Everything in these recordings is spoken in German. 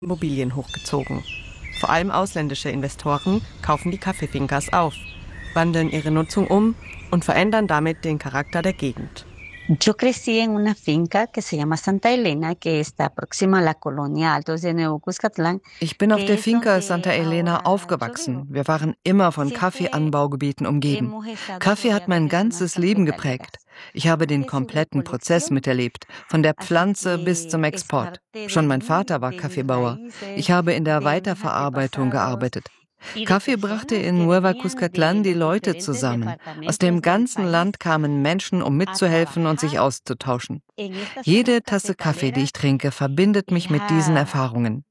Immobilien hochgezogen. Vor allem ausländische Investoren kaufen die Kaffeefincas auf, wandeln ihre Nutzung um und verändern damit den Charakter der Gegend. Yo crecí en una finca que se llama Santa Elena, que está próxima a la colonia Altos de Nuevo Cuscatlán. Ich bin auf der Finca Santa Elena aufgewachsen. Wir waren immer von Kaffeeanbaugebieten umgeben. Kaffee hat mein ganzes Leben geprägt. Ich habe den kompletten Prozess miterlebt, von der Pflanze bis zum Export. Schon mein Vater war Kaffeebauer. Ich habe in der Weiterverarbeitung gearbeitet. Kaffee brachte in Nueva Cuscatlán die Leute zusammen. Aus dem ganzen Land kamen Menschen, um mitzuhelfen und sich auszutauschen. Jede Tasse Kaffee, die ich trinke, verbindet mich mit diesen Erfahrungen.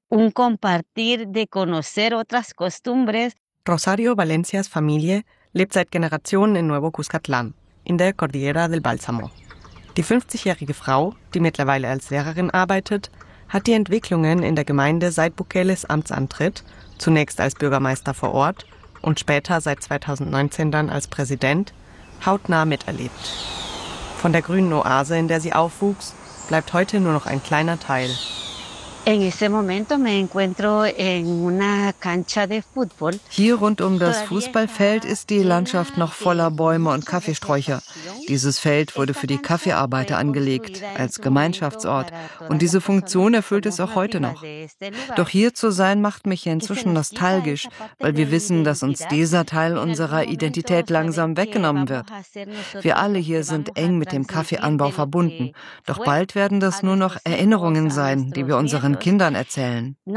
Rosario Valencias Familie lebt seit Generationen in Nuevo Cuscatlán, in der Cordillera del Bálsamo. Die 50-jährige Frau, die mittlerweile als Lehrerin arbeitet, hat die Entwicklungen in der Gemeinde seit Bukeles Amtsantritt, zunächst als Bürgermeister vor Ort und später seit 2019 dann als Präsident, hautnah miterlebt. Von der grünen Oase, in der sie aufwuchs, bleibt heute nur noch ein kleiner Teil. Hier rund um das Fußballfeld ist die Landschaft noch voller Bäume und Kaffeesträucher. Dieses Feld wurde für die Kaffeearbeiter angelegt, als Gemeinschaftsort. Und diese Funktion erfüllt es auch heute noch. Doch hier zu sein, macht mich inzwischen nostalgisch, weil wir wissen, dass uns dieser Teil unserer Identität langsam weggenommen wird. Wir alle hier sind eng mit dem Kaffeeanbau verbunden. Doch bald werden das nur noch Erinnerungen sein, die wir unseren Kindern erzählen. Die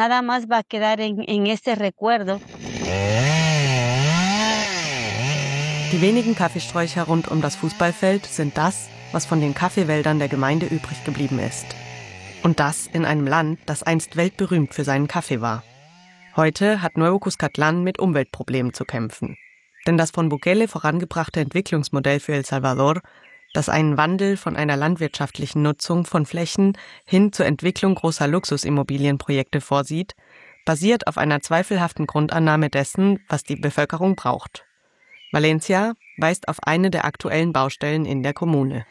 wenigen Kaffeesträucher rund um das Fußballfeld sind das, was von den Kaffeewäldern der Gemeinde übrig geblieben ist. Und das in einem Land, das einst weltberühmt für seinen Kaffee war. Heute hat Nuevo Cuscatlán mit Umweltproblemen zu kämpfen. Denn das von Bukele vorangebrachte Entwicklungsmodell für El Salvador, das einen Wandel von einer landwirtschaftlichen Nutzung von Flächen hin zur Entwicklung großer Luxusimmobilienprojekte vorsieht, basiert auf einer zweifelhaften Grundannahme dessen, was die Bevölkerung braucht. Valencia weist auf eine der aktuellen Baustellen in der Kommune.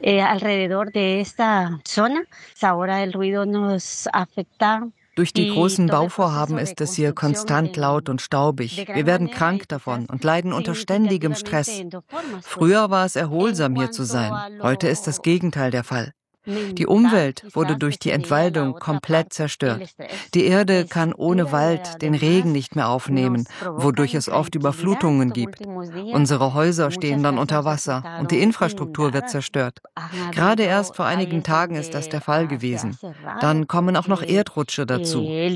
Durch die großen Bauvorhaben ist es hier konstant laut und staubig. Wir werden krank davon und leiden unter ständigem Stress. Früher war es erholsam, hier zu sein. Heute ist das Gegenteil der Fall. Die Umwelt wurde durch die Entwaldung komplett zerstört. Die Erde kann ohne Wald den Regen nicht mehr aufnehmen, wodurch es oft Überflutungen gibt. Unsere Häuser stehen dann unter Wasser und die Infrastruktur wird zerstört. Gerade erst vor einigen Tagen ist das der Fall gewesen. Dann kommen auch noch Erdrutsche dazu.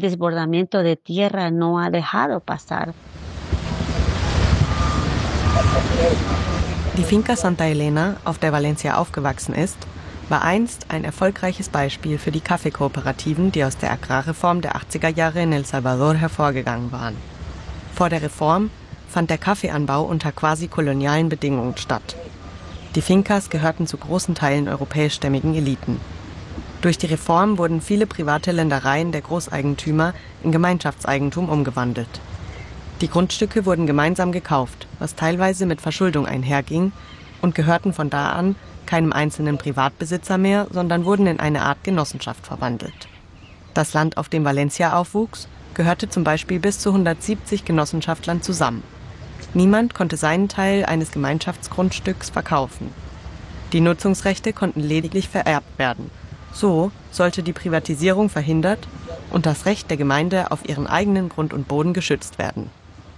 Die Finca Santa Elena, auf der Valencia aufgewachsen ist, war einst ein erfolgreiches Beispiel für die Kaffeekooperativen, die aus der Agrarreform der 80er Jahre in El Salvador hervorgegangen waren. Vor der Reform fand der Kaffeeanbau unter quasi kolonialen Bedingungen statt. Die Fincas gehörten zu großen Teilen europäischstämmigen Eliten. Durch die Reform wurden viele private Ländereien der Großeigentümer in Gemeinschaftseigentum umgewandelt. Die Grundstücke wurden gemeinsam gekauft, was teilweise mit Verschuldung einherging, und gehörten von da an keinem einzelnen Privatbesitzer mehr, sondern wurden in eine Art Genossenschaft verwandelt. Das Land, auf dem Valencia aufwuchs, gehörte zum Beispiel bis zu 170 Genossenschaftlern zusammen. Niemand konnte seinen Teil eines Gemeinschaftsgrundstücks verkaufen. Die Nutzungsrechte konnten lediglich vererbt werden. So sollte die Privatisierung verhindert und das Recht der Gemeinde auf ihren eigenen Grund und Boden geschützt werden.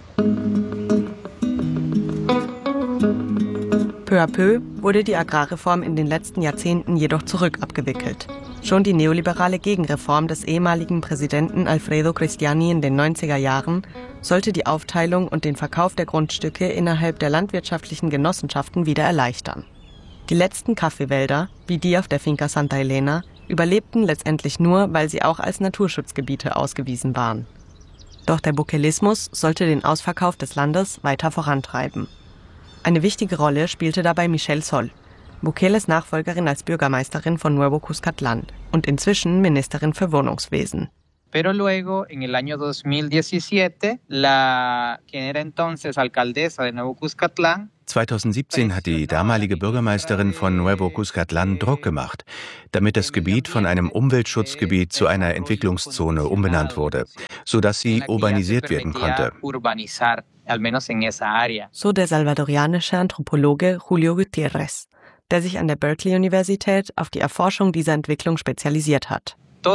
Peu à peu wurde die Agrarreform in den letzten Jahrzehnten jedoch zurückabgewickelt. Schon die neoliberale Gegenreform des ehemaligen Präsidenten Alfredo Cristiani in den 90er Jahren sollte die Aufteilung und den Verkauf der Grundstücke innerhalb der landwirtschaftlichen Genossenschaften wieder erleichtern. Die letzten Kaffeewälder, wie die auf der Finca Santa Elena, überlebten letztendlich nur, weil sie auch als Naturschutzgebiete ausgewiesen waren. Doch der Bukelismus sollte den Ausverkauf des Landes weiter vorantreiben. Eine wichtige Rolle spielte dabei Michelle Sol, Bukeles Nachfolgerin als Bürgermeisterin von Nuevo Cuscatlán und inzwischen Ministerin für Wohnungswesen. Pero luego, en el año 2017, quien era entonces alcaldesa de Nuevo Cuscatlán, 2017 hat die damalige Bürgermeisterin von Nuevo Cuscatlán Druck gemacht, damit das Gebiet von einem Umweltschutzgebiet zu einer Entwicklungszone umbenannt wurde, sodass sie urbanisiert werden konnte. So der salvadorianische Anthropologe Julio Gutiérrez, der sich an der Berkeley-Universität auf die Erforschung dieser Entwicklung spezialisiert hat.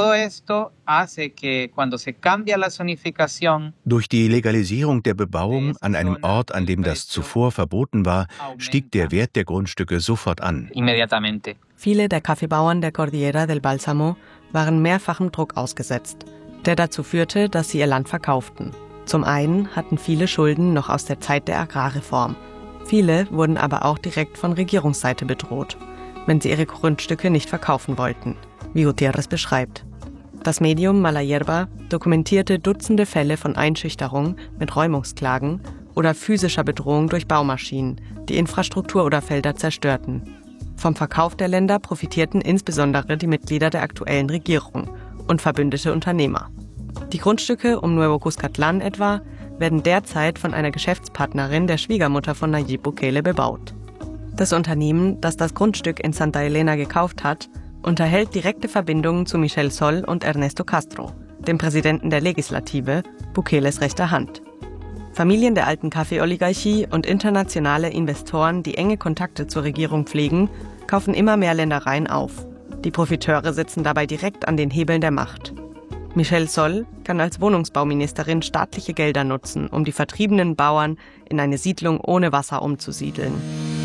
Durch die Legalisierung der Bebauung an einem Ort, an dem das zuvor verboten war, stieg der Wert der Grundstücke sofort an. Viele der Kaffeebauern der Cordillera del Bálsamo waren mehrfachem Druck ausgesetzt, der dazu führte, dass sie ihr Land verkauften. Zum einen hatten viele Schulden noch aus der Zeit der Agrarreform. Viele wurden aber auch direkt von Regierungsseite bedroht, wenn sie ihre Grundstücke nicht verkaufen wollten, wie Gutiérrez beschreibt. Das Medium Mala Hierba dokumentierte Dutzende Fälle von Einschüchterung mit Räumungsklagen oder physischer Bedrohung durch Baumaschinen, die Infrastruktur oder Felder zerstörten. Vom Verkauf der Länder profitierten insbesondere die Mitglieder der aktuellen Regierung und verbündete Unternehmer. Die Grundstücke um Nuevo Cuscatlán etwa werden derzeit von einer Geschäftspartnerin der Schwiegermutter von Nayib Bukele bebaut. Das Unternehmen, das das Grundstück in Santa Elena gekauft hat, unterhält direkte Verbindungen zu Michel Sol und Ernesto Castro, dem Präsidenten der Legislative, Bukeles rechter Hand. Familien der alten Kaffeeoligarchie und internationale Investoren, die enge Kontakte zur Regierung pflegen, kaufen immer mehr Ländereien auf. Die Profiteure sitzen dabei direkt an den Hebeln der Macht. Michel Sol kann als Wohnungsbauministerin staatliche Gelder nutzen, um die vertriebenen Bauern in eine Siedlung ohne Wasser umzusiedeln.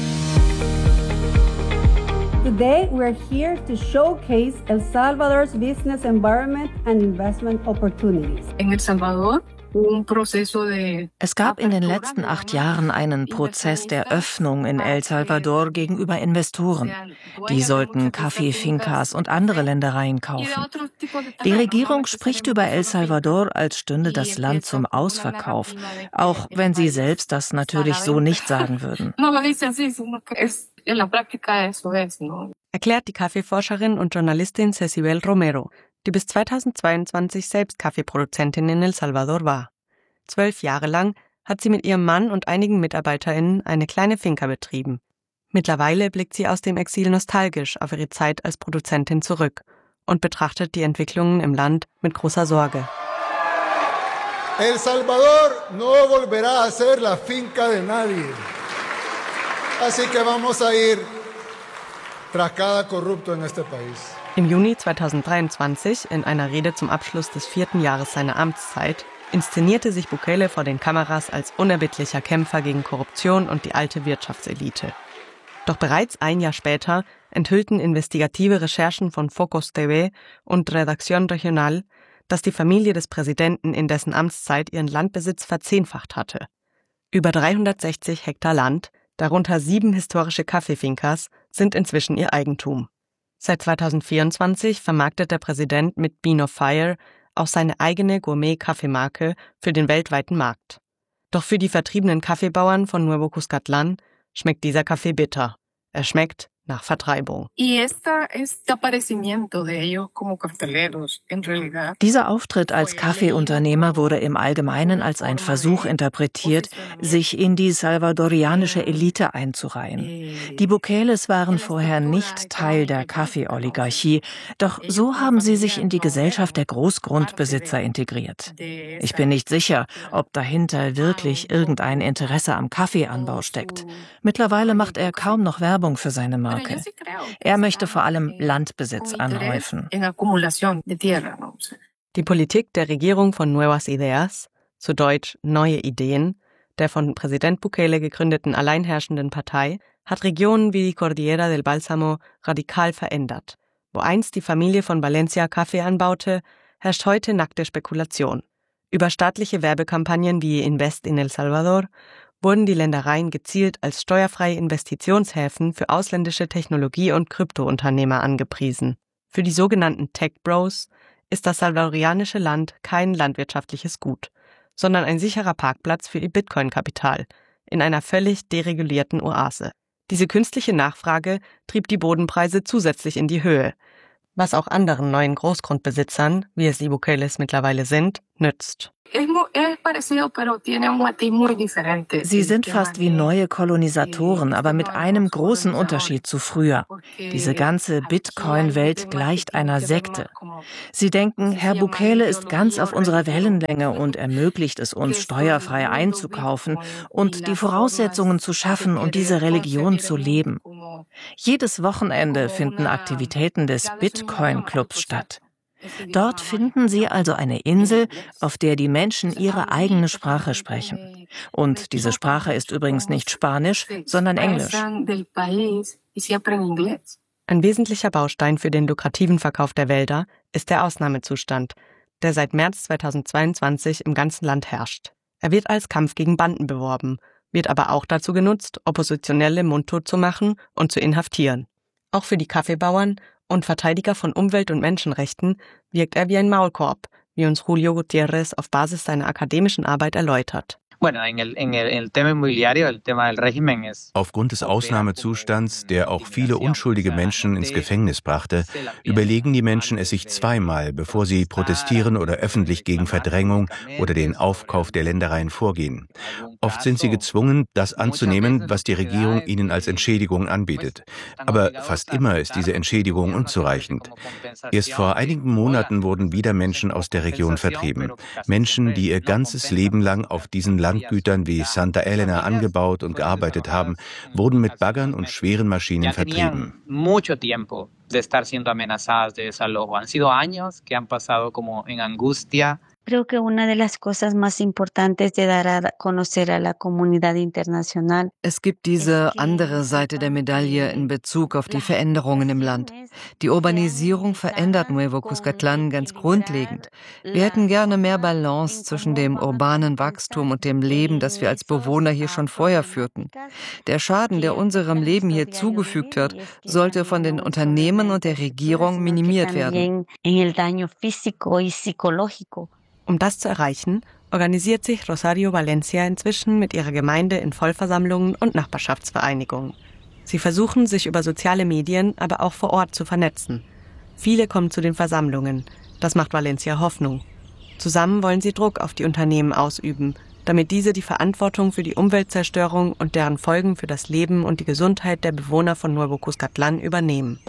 Today we are here to showcase El Salvador's business environment and investment opportunities. En El Salvador Es gab in den letzten 8 Jahren einen Prozess der Öffnung in El Salvador gegenüber Investoren. Die sollten Kaffeefincas und andere Ländereien kaufen. Die Regierung spricht über El Salvador, als stünde das Land zum Ausverkauf, auch wenn sie selbst das natürlich so nicht sagen würden. Erklärt die Kaffeeforscherin und Journalistin Cecibel Romero, die bis 2022 selbst Kaffeeproduzentin in El Salvador war. 12 Jahre lang hat sie mit ihrem Mann und einigen MitarbeiterInnen eine kleine Finca betrieben. Mittlerweile blickt sie aus dem Exil nostalgisch auf ihre Zeit als Produzentin zurück und betrachtet die Entwicklungen im Land mit großer Sorge. El Salvador no volverá a ser la finca de nadie. Así que vamos a ir tras cada corrupto en este país. Im Juni 2023, in einer Rede zum Abschluss des 4. Jahres seiner Amtszeit, inszenierte sich Bukele vor den Kameras als unerbittlicher Kämpfer gegen Korruption und die alte Wirtschaftselite. Doch bereits ein Jahr später enthüllten investigative Recherchen von Focus TV und Redacción Regional, dass die Familie des Präsidenten in dessen Amtszeit ihren Landbesitz verzehnfacht hatte. Über 360 Hektar Land, darunter 7 historische Kaffeefincas, sind inzwischen ihr Eigentum. Seit 2024 vermarktet der Präsident mit Bean of Fire auch seine eigene Gourmet-Kaffeemarke für den weltweiten Markt. Doch für die vertriebenen Kaffeebauern von Nuevo Cuscatlán schmeckt dieser Kaffee bitter. Er schmeckt nach Vertreibung. Dieser Auftritt als Kaffeeunternehmer wurde im Allgemeinen als ein Versuch interpretiert, sich in die salvadorianische Elite einzureihen. Die Bukeles waren vorher nicht Teil der Kaffeeoligarchie, doch so haben sie sich in die Gesellschaft der Großgrundbesitzer integriert. Ich bin nicht sicher, ob dahinter wirklich irgendein Interesse am Kaffeeanbau steckt. Mittlerweile macht er kaum noch Werbung für seine Marke. Er möchte vor allem Landbesitz anhäufen. Die Politik der Regierung von Nuevas Ideas, zu Deutsch Neue Ideen, der von Präsident Bukele gegründeten alleinherrschenden Partei, hat Regionen wie die Cordillera del Bálsamo radikal verändert. Wo einst die Familie von Valencia Kaffee anbaute, herrscht heute nackte Spekulation. Über staatliche Werbekampagnen wie Invest in El Salvador wurden die Ländereien gezielt als steuerfreie Investitionshäfen für ausländische Technologie- und Kryptounternehmer angepriesen. Für die sogenannten Tech Bros ist das salvadorianische Land kein landwirtschaftliches Gut, sondern ein sicherer Parkplatz für ihr Bitcoin-Kapital in einer völlig deregulierten Oase. Diese künstliche Nachfrage trieb die Bodenpreise zusätzlich in die Höhe, was auch anderen neuen Großgrundbesitzern, wie es die Bukeles mittlerweile sind, nützt. Sie sind fast wie neue Kolonisatoren, aber mit einem großen Unterschied zu früher. Diese ganze Bitcoin-Welt gleicht einer Sekte. Sie denken, Herr Bukele ist ganz auf unserer Wellenlänge und ermöglicht es uns, steuerfrei einzukaufen und die Voraussetzungen zu schaffen, um diese Religion zu leben. Jedes Wochenende finden Aktivitäten des Bitcoin-Clubs statt. Dort finden Sie also eine Insel, auf der die Menschen ihre eigene Sprache sprechen. Und diese Sprache ist übrigens nicht Spanisch, sondern Englisch. Ein wesentlicher Baustein für den lukrativen Verkauf der Wälder ist der Ausnahmezustand, der seit März 2022 im ganzen Land herrscht. Er wird als Kampf gegen Banden beworben, wird aber auch dazu genutzt, Oppositionelle mundtot zu machen und zu inhaftieren. Auch für die Kaffeebauern und Verteidiger von Umwelt- und Menschenrechten wirkt er wie ein Maulkorb, wie uns Julio Gutiérrez auf Basis seiner akademischen Arbeit erläutert. Aufgrund des Ausnahmezustands, der auch viele unschuldige Menschen ins Gefängnis brachte, überlegen die Menschen es sich zweimal, bevor sie protestieren oder öffentlich gegen Verdrängung oder den Aufkauf der Ländereien vorgehen. Oft sind sie gezwungen, das anzunehmen, was die Regierung ihnen als Entschädigung anbietet. Aber fast immer ist diese Entschädigung unzureichend. Erst vor einigen Monaten wurden wieder Menschen aus der Region vertrieben. Menschen, die ihr ganzes Leben lang auf diesen Landgütern wie Santa Elena angebaut und gearbeitet haben, wurden mit Baggern und schweren Maschinen vertrieben. Creo que una de las cosas más importantes de dar a conocer a la comunidad internacional. Es gibt diese andere Seite der Medaille in Bezug auf die Veränderungen im Land. Die Urbanisierung verändert Nuevo Cuscatlán ganz grundlegend. Wir hätten gerne mehr Balance zwischen dem urbanen Wachstum und dem Leben, das wir als Bewohner hier schon vorher führten. Der Schaden, der unserem Leben hier zugefügt wird, sollte von den Unternehmen und der Regierung minimiert werden. Um das zu erreichen, organisiert sich Rosario Valencia inzwischen mit ihrer Gemeinde in Vollversammlungen und Nachbarschaftsvereinigungen. Sie versuchen, sich über soziale Medien, aber auch vor Ort zu vernetzen. Viele kommen zu den Versammlungen. Das macht Valencia Hoffnung. Zusammen wollen sie Druck auf die Unternehmen ausüben, damit diese die Verantwortung für die Umweltzerstörung und deren Folgen für das Leben und die Gesundheit der Bewohner von Nuevo Cuscatlán übernehmen.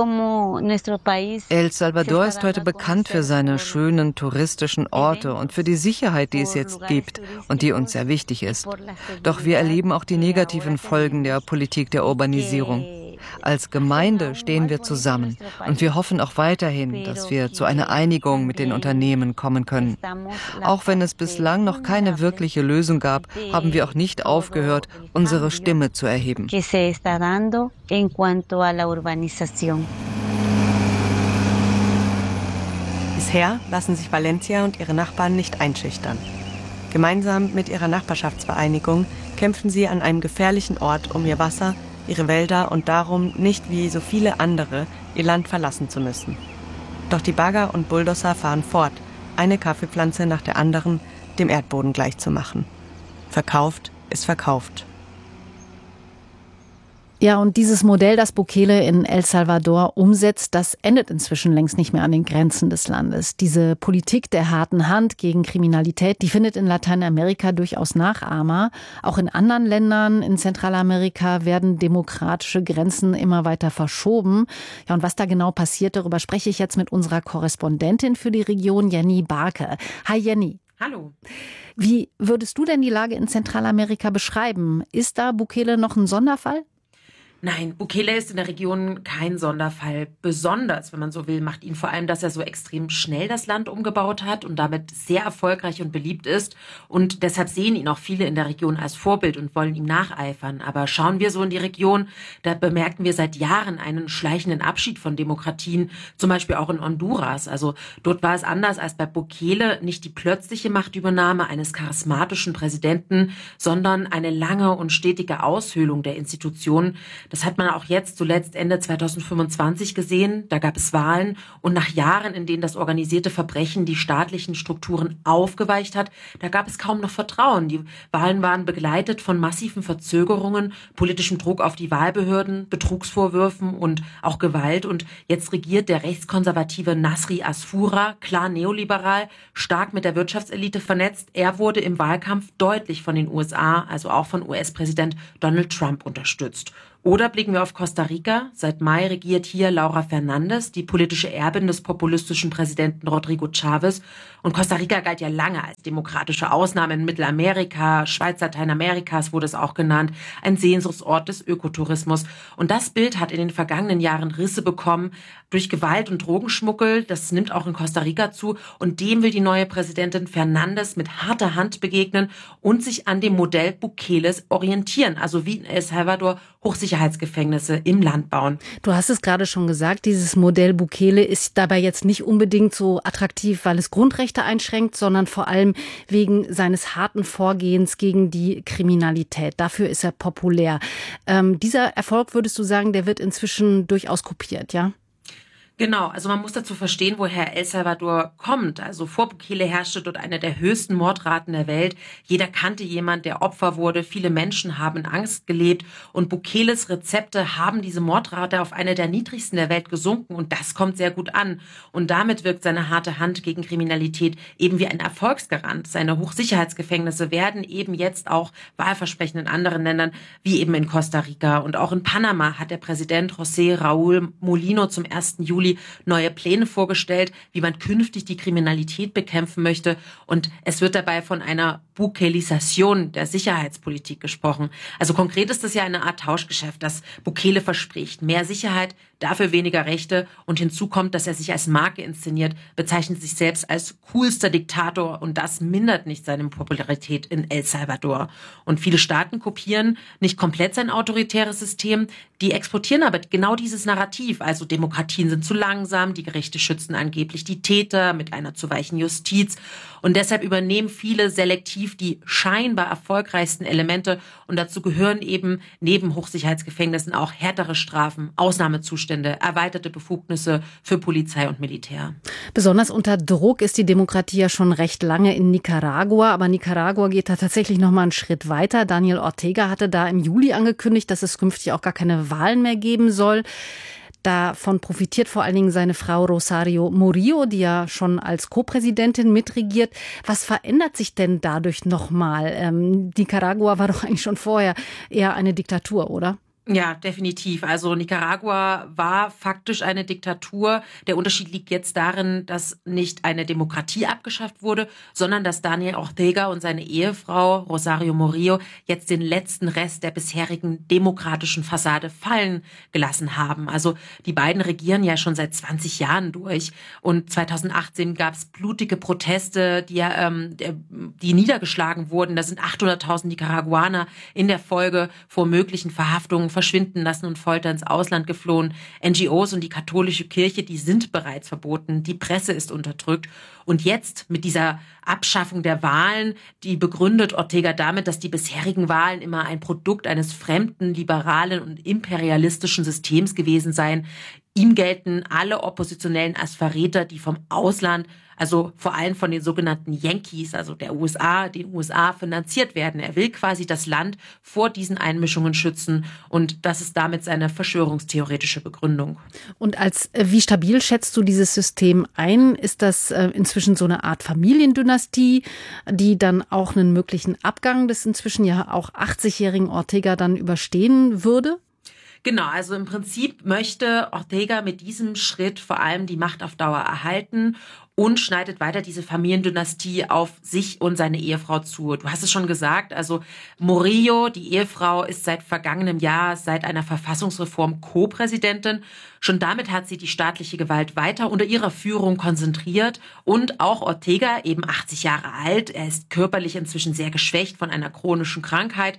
El Salvador ist heute bekannt für seine schönen touristischen Orte und für die Sicherheit, die es jetzt gibt und die uns sehr wichtig ist. Doch wir erleben auch die negativen Folgen der Politik der Urbanisierung. Als Gemeinde stehen wir zusammen und wir hoffen auch weiterhin, dass wir zu einer Einigung mit den Unternehmen kommen können. Auch wenn es bislang noch keine wirkliche Lösung gab, haben wir auch nicht aufgehört, unsere Stimme zu erheben. Bisher lassen sich Valencia und ihre Nachbarn nicht einschüchtern. Gemeinsam mit ihrer Nachbarschaftsvereinigung kämpfen sie an einem gefährlichen Ort um ihr Wasser, ihre Wälder und darum, nicht wie so viele andere ihr Land verlassen zu müssen. Doch die Bagger und Bulldozer fahren fort, eine Kaffeepflanze nach der anderen dem Erdboden gleichzumachen. Verkauft ist verkauft. Ja, und dieses Modell, das Bukele in El Salvador umsetzt, das endet inzwischen längst nicht mehr an den Grenzen des Landes. Diese Politik der harten Hand gegen Kriminalität, die findet in Lateinamerika durchaus Nachahmer. Auch in anderen Ländern in Zentralamerika werden demokratische Grenzen immer weiter verschoben. Ja, und was da genau passiert, darüber spreche ich jetzt mit unserer Korrespondentin für die Region, Jenny Barke. Hi Jenny. Hallo. Wie würdest du denn die Lage in Zentralamerika beschreiben? Ist da Bukele noch ein Sonderfall? Nein, Bukele ist in der Region kein Sonderfall. Besonders, wenn man so will, macht ihn vor allem, dass er so extrem schnell das Land umgebaut hat und damit sehr erfolgreich und beliebt ist. Und deshalb sehen ihn auch viele in der Region als Vorbild und wollen ihm nacheifern. Aber schauen wir so in die Region, da bemerken wir seit Jahren einen schleichenden Abschied von Demokratien, zum Beispiel auch in Honduras. Also dort war es anders als bei Bukele, nicht die plötzliche Machtübernahme eines charismatischen Präsidenten, sondern eine lange und stetige Aushöhlung der Institutionen. Das hat man auch jetzt zuletzt Ende 2025 gesehen. Da gab es Wahlen und nach Jahren, in denen das organisierte Verbrechen die staatlichen Strukturen aufgeweicht hat, da gab es kaum noch Vertrauen. Die Wahlen waren begleitet von massiven Verzögerungen, politischem Druck auf die Wahlbehörden, Betrugsvorwürfen und auch Gewalt. Und jetzt regiert der rechtskonservative Nasri Asfoura, klar neoliberal, stark mit der Wirtschaftselite vernetzt. Er wurde im Wahlkampf deutlich von den USA, also auch von US-Präsident Donald Trump unterstützt. Oder blicken wir auf Costa Rica. Seit Mai regiert hier Laura Fernandes, die politische Erbin des populistischen Präsidenten Rodrigo Chávez. Und Costa Rica galt ja lange als demokratische Ausnahme in Mittelamerika, Schweiz, Lateinamerikas wurde es auch genannt, ein Sehnsuchtsort des Ökotourismus. Und das Bild hat in den vergangenen Jahren Risse bekommen durch Gewalt und Drogenschmuggel. Das nimmt auch in Costa Rica zu. Und dem will die neue Präsidentin Fernandes mit harter Hand begegnen und sich an dem Modell Bukeles orientieren. Also wie in El Salvador Hochsicherheitsgefängnisse im Land bauen. Du hast es gerade schon gesagt, dieses Modell Bukele ist dabei jetzt nicht unbedingt so attraktiv, weil es Grundrechte einschränkt, sondern vor allem wegen seines harten Vorgehens gegen die Kriminalität. Dafür ist er populär. Dieser Erfolg, würdest du sagen, der wird inzwischen durchaus kopiert, ja? Genau, also man muss dazu verstehen, woher El Salvador kommt. Also vor Bukele herrschte dort eine der höchsten Mordraten der Welt. Jeder kannte jemand, der Opfer wurde. Viele Menschen haben in Angst gelebt. Und Bukeles Rezepte haben diese Mordrate auf eine der niedrigsten der Welt gesunken. Und das kommt sehr gut an. Und damit wirkt seine harte Hand gegen Kriminalität eben wie ein Erfolgsgarant. Seine Hochsicherheitsgefängnisse werden eben jetzt auch Wahlversprechen in anderen Ländern, wie eben in Costa Rica. Und auch in Panama hat der Präsident José Raúl Mulino zum 1. Juli neue Pläne vorgestellt, wie man künftig die Kriminalität bekämpfen möchte. Und es wird dabei von einer Bukelisation der Sicherheitspolitik gesprochen. Also konkret ist das ja eine Art Tauschgeschäft, das Bukele verspricht. Mehr Sicherheit, dafür weniger Rechte. Und hinzu kommt, dass er sich als Marke inszeniert, bezeichnet sich selbst als coolster Diktator. Und das mindert nicht seine Popularität in El Salvador. Und viele Staaten kopieren nicht komplett sein autoritäres System. Die exportieren aber genau dieses Narrativ. Also Demokratien sind zu langsam, die Gerichte schützen angeblich die Täter mit einer zu weichen Justiz. Und deshalb übernehmen viele selektiv die scheinbar erfolgreichsten Elemente. Und dazu gehören eben neben Hochsicherheitsgefängnissen auch härtere Strafen, Ausnahmezustände, erweiterte Befugnisse für Polizei und Militär. Besonders unter Druck ist die Demokratie ja schon recht lange in Nicaragua. Aber Nicaragua geht da tatsächlich noch mal einen Schritt weiter. Daniel Ortega hatte da im Juli angekündigt, dass es künftig auch gar keine Wahlen mehr geben soll. Davon profitiert vor allen Dingen seine Frau Rosario Murillo, die ja schon als Co-Präsidentin mitregiert. Was verändert sich denn dadurch nochmal? Nicaragua war doch eigentlich schon vorher eher eine Diktatur, oder? Ja, definitiv. Also Nicaragua war faktisch eine Diktatur. Der Unterschied liegt jetzt darin, dass nicht eine Demokratie abgeschafft wurde, sondern dass Daniel Ortega und seine Ehefrau Rosario Murillo jetzt den letzten Rest der bisherigen demokratischen Fassade fallen gelassen haben. Also die beiden regieren ja schon seit 20 Jahren durch. Und 2018 gab es blutige Proteste, die niedergeschlagen wurden. Da sind 800.000 Nicaraguaner in der Folge vor möglichen Verhaftungen verschwinden lassen und Folter ins Ausland geflohen. NGOs und die katholische Kirche, die sind bereits verboten. Die Presse ist unterdrückt. Und jetzt mit dieser Abschaffung der Wahlen, die begründet Ortega damit, dass die bisherigen Wahlen immer ein Produkt eines fremden, liberalen und imperialistischen Systems gewesen seien. Ihm gelten alle Oppositionellen als Verräter, die vom Ausland, also vor allem von den sogenannten Yankees, also den USA finanziert werden. Er will quasi das Land vor diesen Einmischungen schützen und das ist damit seine verschwörungstheoretische Begründung. Und wie stabil schätzt du dieses System ein? Ist das inzwischen so eine Art Familiendynastie, die dann auch einen möglichen Abgang des inzwischen ja auch 80-jährigen Ortega dann überstehen würde? Genau, also im Prinzip möchte Ortega mit diesem Schritt vor allem die Macht auf Dauer erhalten und schneidet weiter diese Familiendynastie auf sich und seine Ehefrau zu. Du hast es schon gesagt, also Murillo, die Ehefrau, ist seit vergangenem Jahr, seit einer Verfassungsreform Co-Präsidentin. Schon damit hat sie die staatliche Gewalt weiter unter ihrer Führung konzentriert. Und auch Ortega, eben 80 Jahre alt, er ist körperlich inzwischen sehr geschwächt von einer chronischen Krankheit.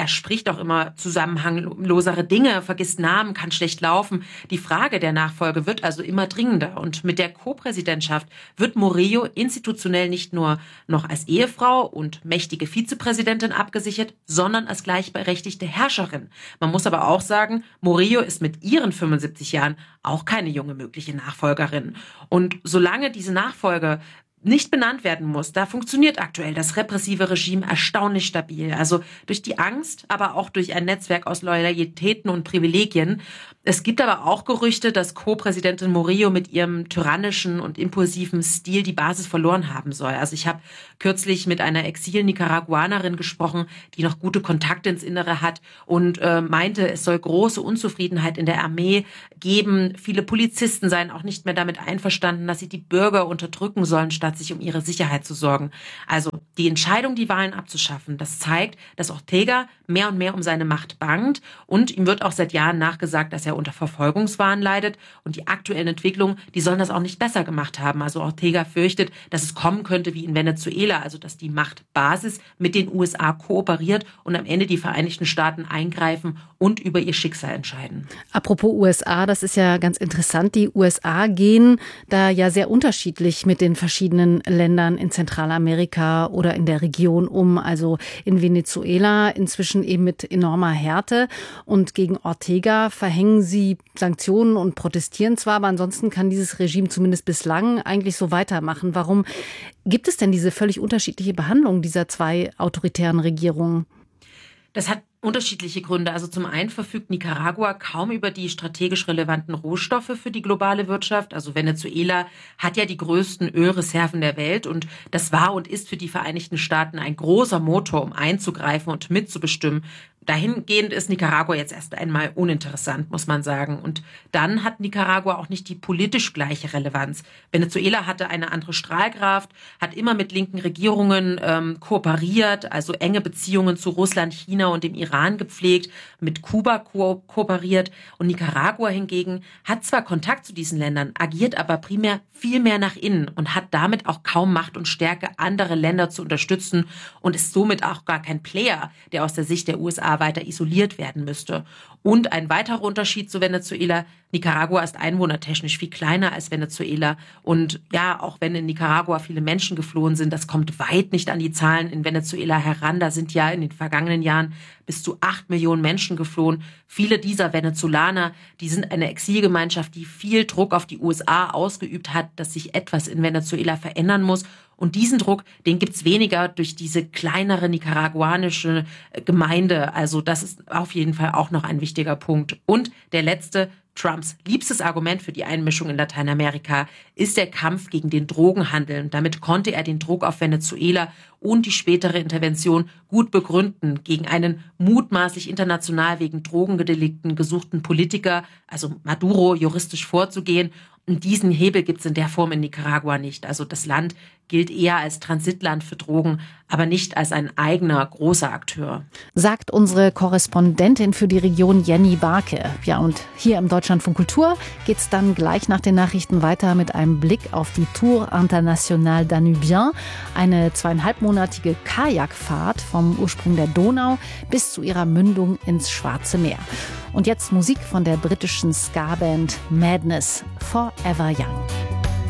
er spricht auch immer zusammenhanglosere Dinge, vergisst Namen, kann schlecht laufen. Die Frage der Nachfolge wird also immer dringender. Und mit der Co-Präsidentschaft wird Murillo institutionell nicht nur noch als Ehefrau und mächtige Vizepräsidentin abgesichert, sondern als gleichberechtigte Herrscherin. Man muss aber auch sagen, Murillo ist mit ihren 75 Jahren auch keine junge mögliche Nachfolgerin. Und solange diese Nachfolge nicht benannt werden muss, da funktioniert aktuell das repressive Regime erstaunlich stabil. Also durch die Angst, aber auch durch ein Netzwerk aus Loyalitäten und Privilegien. Es gibt aber auch Gerüchte, dass Co-Präsidentin Murillo mit ihrem tyrannischen und impulsiven Stil die Basis verloren haben soll. Also ich habe kürzlich mit einer Exil-Nicaraguanerin gesprochen, die noch gute Kontakte ins Innere hat und meinte, es soll große Unzufriedenheit in der Armee geben. Viele Polizisten seien auch nicht mehr damit einverstanden, dass sie die Bürger unterdrücken sollen, statt sich um ihre Sicherheit zu sorgen. Also die Entscheidung, die Wahlen abzuschaffen, das zeigt, dass Ortega mehr und mehr um seine Macht bangt und ihm wird auch seit Jahren nachgesagt, dass er unter Verfolgungswahn leidet und die aktuellen Entwicklungen, die sollen das auch nicht besser gemacht haben. Also Ortega fürchtet, dass es kommen könnte wie in Venezuela, also dass die Machtbasis mit den USA kooperiert und am Ende die Vereinigten Staaten eingreifen und über ihr Schicksal entscheiden. Apropos USA, das ist ja ganz interessant. Die USA gehen da ja sehr unterschiedlich mit den verschiedenen Ländern in Zentralamerika oder in der Region um. Also in Venezuela inzwischen eben mit enormer Härte und gegen Ortega verhängen sie Sanktionen und protestieren zwar, aber ansonsten kann dieses Regime zumindest bislang eigentlich so weitermachen. Warum gibt es denn diese völlig unterschiedliche Behandlung dieser zwei autoritären Regierungen? Das hat unterschiedliche Gründe. Also zum einen verfügt Nicaragua kaum über die strategisch relevanten Rohstoffe für die globale Wirtschaft. Also Venezuela hat ja die größten Ölreserven der Welt und das war und ist für die Vereinigten Staaten ein großer Motor, um einzugreifen und mitzubestimmen. Dahingehend ist Nicaragua jetzt erst einmal uninteressant, muss man sagen. Und dann hat Nicaragua auch nicht die politisch gleiche Relevanz. Venezuela hatte eine andere Strahlkraft, hat immer mit linken Regierungen kooperiert, also enge Beziehungen zu Russland, China und dem Iran gepflegt, mit Kuba kooperiert. Und Nicaragua hingegen hat zwar Kontakt zu diesen Ländern, agiert aber primär viel mehr nach innen und hat damit auch kaum Macht und Stärke, andere Länder zu unterstützen und ist somit auch gar kein Player, der aus der Sicht der USA weiter isoliert werden müsste. Und ein weiterer Unterschied zu Venezuela: Nicaragua ist einwohnertechnisch viel kleiner als Venezuela. Und ja, auch wenn in Nicaragua viele Menschen geflohen sind, das kommt weit nicht an die Zahlen in Venezuela heran. Da sind ja in den vergangenen Jahren bis zu 8 Millionen Menschen geflohen. Viele dieser Venezolaner, die sind eine Exilgemeinschaft, die viel Druck auf die USA ausgeübt hat, dass sich etwas in Venezuela verändern muss. Und diesen Druck, den gibt's weniger durch diese kleinere nicaraguanische Gemeinde. Also das ist auf jeden Fall auch noch ein wichtiger Punkt. Und der letzte: Trumps liebstes Argument für die Einmischung in Lateinamerika ist der Kampf gegen den Drogenhandel. Und damit konnte er den Druck auf Venezuela und die spätere Intervention gut begründen gegen einen mutmaßlich international wegen Drogendelikten gesuchten Politiker, also Maduro, juristisch vorzugehen. Und diesen Hebel gibt es in der Form in Nicaragua nicht. Also das Land gilt eher als Transitland für Drogen, aber nicht als ein eigener großer Akteur. Sagt unsere Korrespondentin für die Region Jenny Barke. Ja, und hier im Deutschlandfunk Kultur geht's dann gleich nach den Nachrichten weiter mit einem Blick auf die Tour Internationale Danubien, eine 2,5-monatige Kajakfahrt vom Ursprung der Donau bis zu ihrer Mündung ins Schwarze Meer. Und jetzt Musik von der britischen Ska-Band Madness, Forever Young.